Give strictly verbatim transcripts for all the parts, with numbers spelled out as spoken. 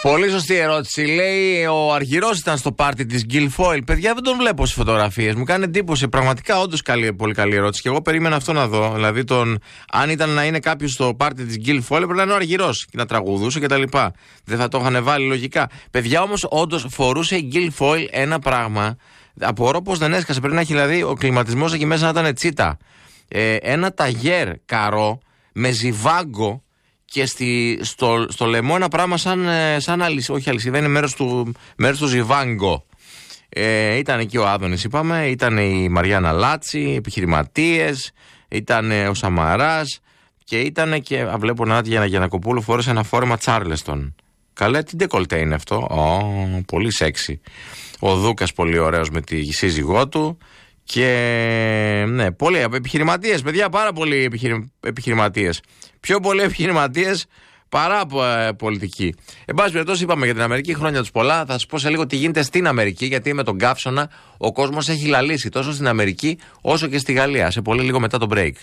Πολύ σωστή ερώτηση. Λέει ο Αργυρός ήταν στο πάρτι της Guilfoyle. Παιδιά, δεν τον βλέπω στις φωτογραφίες. Μου κάνει εντύπωση. Πραγματικά, όντως καλή, πολύ καλή ερώτηση. Και εγώ περίμενα αυτό να δω. Δηλαδή, τον, αν ήταν να είναι κάποιος στο πάρτι της Guilfoyle, πρέπει να είναι ο Αργυρός και να τραγουδούσε κτλ. Δεν θα το είχαν βάλει λογικά. Παιδιά, όμως, όντως φορούσε η Guilfoyle ένα πράγμα. Απορώ πως δεν έσκασε. Πρέπει να έχει δηλαδή ο κλιματισμός εκεί μέσα να ήταν τσίτα. Ε, ένα ταγέρ καρό με ζιβάγκο. Και στη, στο, στο λαιμό ένα πράγμα σαν, σαν αλυσίδα, όχι αλυσίδα, είναι μέρος του, μέρος του ζιβάγκο. Ε, ήταν εκεί ο Άδωνης, είπαμε, ήταν η Μαριάννα Λάτση, επιχειρηματίες, ήταν ο Σαμαράς και ήταν και, α, βλέπω Νάντια Γιαννακοπούλου φόρεσε ένα φόρεμα Τσάρλεστον. Καλέ, τι ντεκολτέ είναι αυτό, oh, πολύ σεξι. Ο Δούκας πολύ ωραίος με τη σύζυγό του. Και ναι, πολλοί επιχειρηματίες, παιδιά, πάρα πολλοί επιχειρη... επιχειρηματίες. Πιο πολλοί επιχειρηματίες παρά από ε, πολιτικοί. Εν πάση περιπτώσει, είπαμε για την Αμερική, χρόνια τους πολλά. Θα σας πω σε λίγο τι γίνεται στην Αμερική, γιατί με τον καύσωνα ο κόσμος έχει λαλήσει τόσο στην Αμερική όσο και στη Γαλλία. Σε πολύ λίγο μετά το break.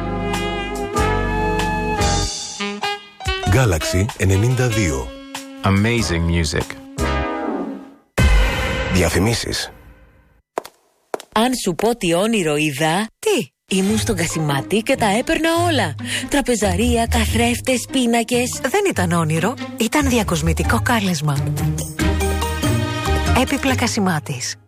Galaxy ενενήντα δύο. Amazing music. Διαφημίσεις. Αν σου πω τι όνειρο είδα, τι? Ήμουν στον Κασιμάτη και τα έπαιρνα όλα. Τραπεζαρία, καθρέφτες, πίνακες. Δεν ήταν όνειρο, ήταν διακοσμητικό κάλεσμα. Έπιπλα Κασιμάτης.